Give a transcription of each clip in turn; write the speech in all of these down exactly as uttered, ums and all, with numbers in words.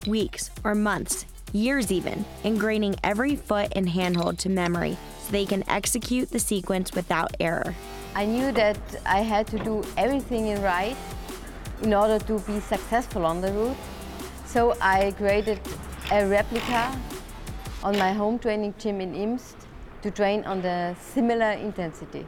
weeks or months, years even, ingraining every foot and handhold to memory so they can execute the sequence without error. I knew that I had to do everything in right in order to be successful on the route. So I created a replica on my home training gym in Imst to train on the similar intensity.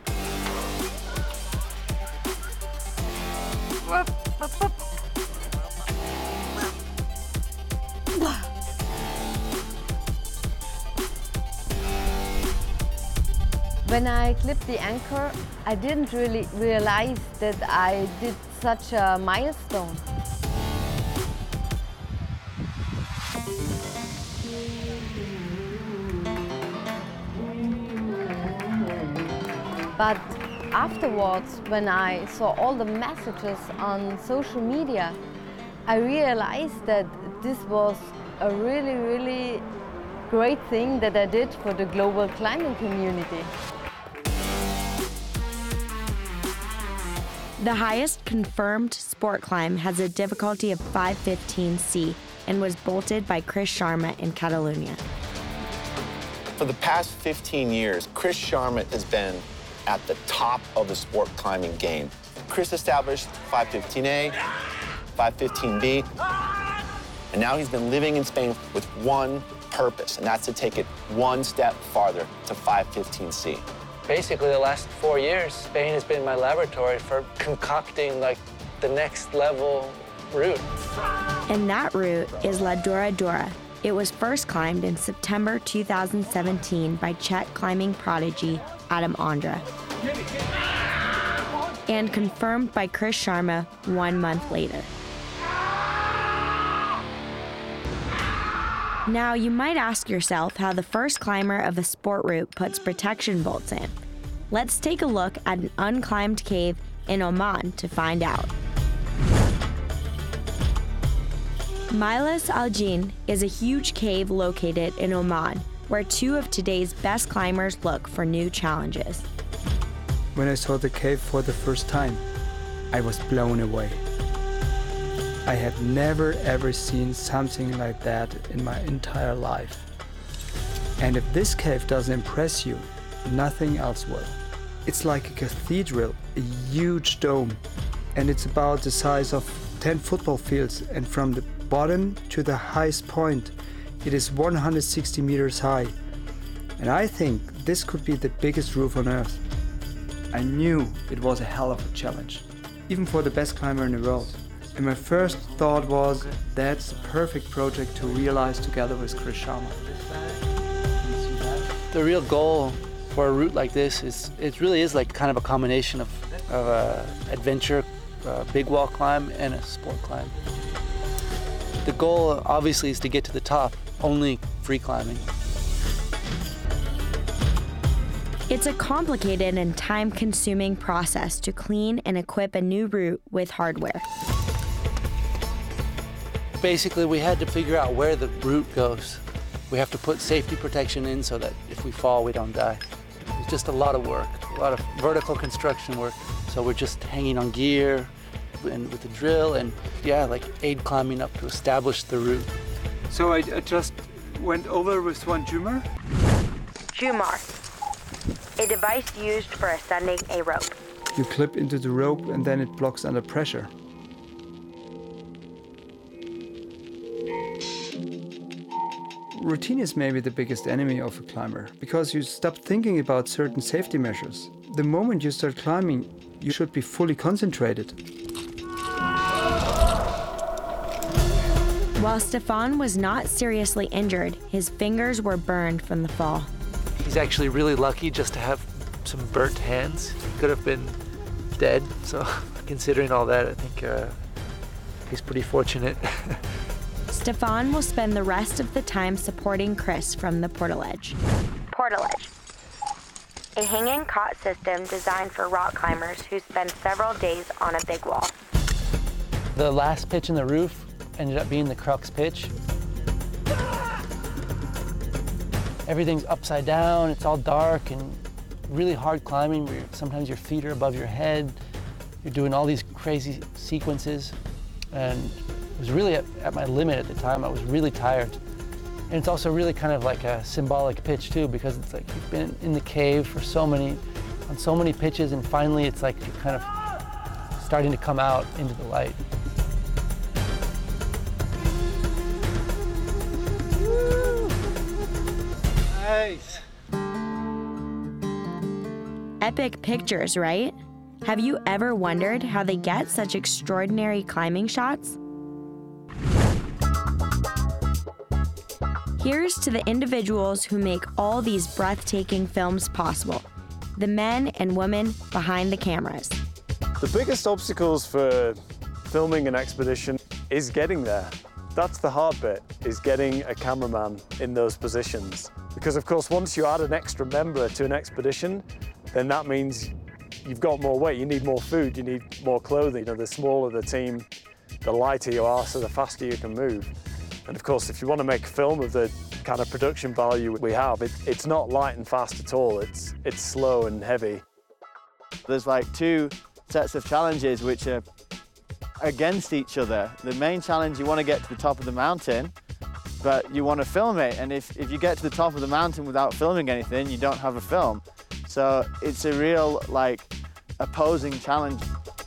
When I clipped the anchor, I didn't really realize that I did such a milestone. But afterwards, when I saw all the messages on social media, I realized that this was a really, really great thing that I did for the global climbing community. The highest confirmed sport climb has a difficulty of five fifteen C and was bolted by Chris Sharma in Catalonia. For the past fifteen years, Chris Sharma has been at the top of the sport climbing game. Chris established five fifteen A, five fifteen B, and now he's been living in Spain with one purpose, and that's to take it one step farther to five fifteen C. Basically, the last four years, Spain has been my laboratory for concocting like the next level route. And that route is La Dura Dura. It was first climbed in September two thousand seventeen by Czech climbing prodigy Adam Ondra, and confirmed by Chris Sharma one month later. Now, you might ask yourself how the first climber of a sport route puts protection bolts in. Let's take a look at an unclimbed cave in Oman to find out. Milas Al Jin is a huge cave located in Oman, where two of today's best climbers look for new challenges. When I saw the cave for the first time, I was blown away. I had never ever seen something like that in my entire life. And if this cave doesn't impress you, nothing else will. It's like a cathedral, a huge dome, and it's about the size of ten football fields, and from the bottom to the highest point, it is one hundred sixty meters high. And I think this could be the biggest roof on Earth. I knew it was a hell of a challenge, even for the best climber in the world. And my first thought was, that's a perfect project to realize together with Chris Sharma. The real goal for a route like this is, it really is like kind of a combination of, of a adventure, a big wall climb, and a sport climb. The goal obviously is to get to the top, only free climbing. It's a complicated and time-consuming process to clean and equip a new route with hardware. Basically, we had to figure out where the route goes. We have to put safety protection in so that if we fall, we don't die. It's just a lot of work, a lot of vertical construction work. So we're just hanging on gear and with the drill and, yeah, like aid climbing up to establish the route. So I, I just went over with one Jumar? Jumar, a device used for ascending a rope. You clip into the rope and then it blocks under pressure. Routine is maybe the biggest enemy of a climber, because you stop thinking about certain safety measures. The moment you start climbing, you should be fully concentrated. While Stefan was not seriously injured, his fingers were burned from the fall. He's actually really lucky just to have some burnt hands. He could have been dead, so considering all that, I think uh, he's pretty fortunate. Stefan will spend the rest of the time supporting Chris from the portaledge. Portaledge, a hanging cot system designed for rock climbers who spend several days on a big wall. The last pitch in the roof ended up being the crux pitch. Everything's upside down, it's all dark and really hard climbing where sometimes your feet are above your head. You're doing all these crazy sequences, and I was really at, at my limit at the time. I was really tired. And it's also really kind of like a symbolic pitch too, because it's like you've been in the cave for so many, on so many pitches, and finally it's like you're kind of starting to come out into the light. Woo! Nice. Epic pictures, right? Have you ever wondered how they get such extraordinary climbing shots? Here's to the individuals who make all these breathtaking films possible, the men and women behind the cameras. The biggest obstacles for filming an expedition is getting there. That's the hard bit, is getting a cameraman in those positions. Because of course, once you add an extra member to an expedition, then that means you've got more weight, you need more food, you need more clothing. You know, the smaller the team, the lighter you are, so the faster you can move. And of course, if you want to make a film of the kind of production value we have, it, it's not light and fast at all. It's, it's slow and heavy. There's like two sets of challenges which are against each other. The main challenge, you want to get to the top of the mountain, but you want to film it. And if, if you get to the top of the mountain without filming anything, you don't have a film. So it's a real, like, opposing challenge.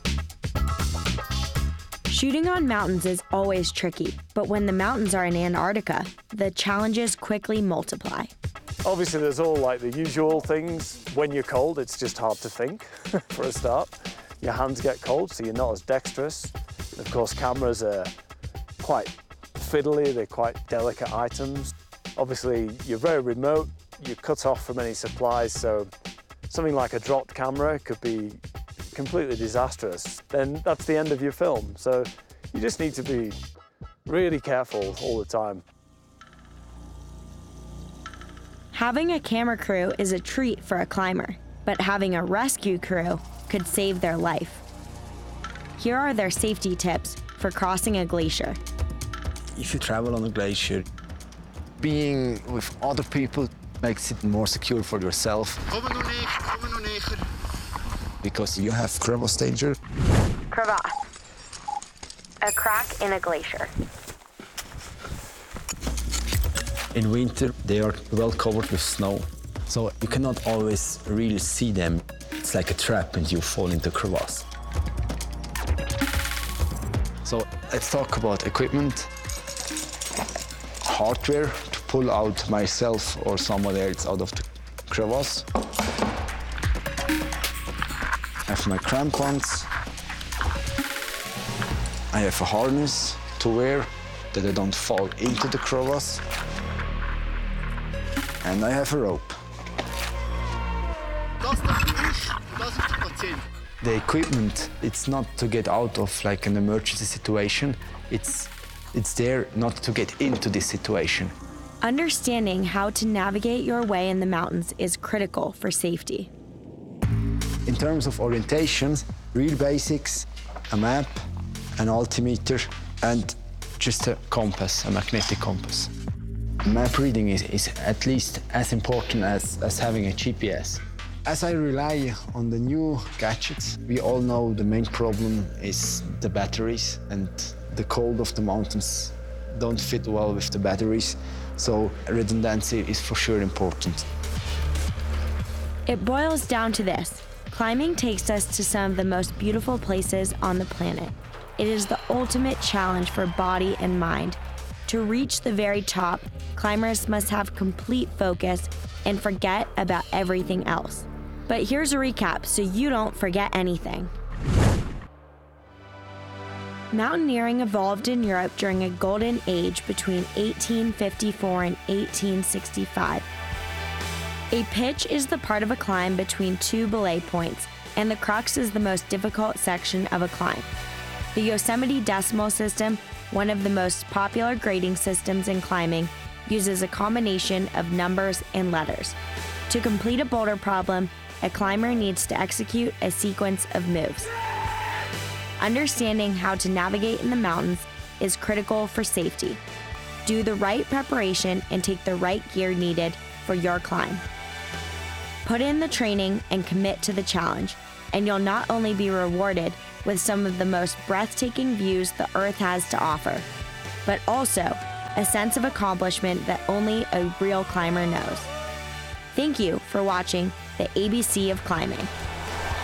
Shooting on mountains is always tricky, but when the mountains are in Antarctica, the challenges quickly multiply. Obviously, there's all like the usual things. When you're cold, it's just hard to think, for a start. Your hands get cold, so you're not as dexterous. Of course, cameras are quite fiddly, they're quite delicate items. Obviously, you're very remote, you're cut off from any supplies, so something like a dropped camera could be completely disastrous. Then that's the end of your film. So you just need to be really careful all the time. Having a camera crew is a treat for a climber, but having a rescue crew could save their life. Here are their safety tips for crossing a glacier. If you travel on a glacier, being with other people makes it more secure for yourself. Because you have crevasse danger. Crevasse, a crack in a glacier. In winter, they are well covered with snow, so you cannot always really see them. It's like a trap and you fall into crevasse. So let's talk about equipment. Hardware to pull out myself or someone else out of the crevasse. I have my crampons. I have a harness to wear that I don't fall into the crevasse. And I have a rope. The equipment, it's not to get out of like an emergency situation. It's, it's there not to get into this situation. Understanding how to navigate your way in the mountains is critical for safety. In terms of orientation, real basics, a map, an altimeter, and just a compass, a magnetic compass. Map reading is, is at least as important as, as having a G P S. As I rely on the new gadgets, we all know the main problem is the batteries, and the cold of the mountains don't fit well with the batteries, so redundancy is for sure important. It boils down to this. Climbing takes us to some of the most beautiful places on the planet. It is the ultimate challenge for body and mind. To reach the very top, climbers must have complete focus and forget about everything else. But here's a recap so you don't forget anything. Mountaineering evolved in Europe during a golden age between eighteen fifty-four and eighteen sixty-five. A pitch is the part of a climb between two belay points, and the crux is the most difficult section of a climb. The Yosemite Decimal System, one of the most popular grading systems in climbing, uses a combination of numbers and letters. To complete a boulder problem, a climber needs to execute a sequence of moves. Understanding how to navigate in the mountains is critical for safety. Do the right preparation and take the right gear needed for your climb. Put in the training and commit to the challenge, and you'll not only be rewarded, with some of the most breathtaking views the Earth has to offer, but also a sense of accomplishment that only a real climber knows. Thank you for watching the A B C of Climbing.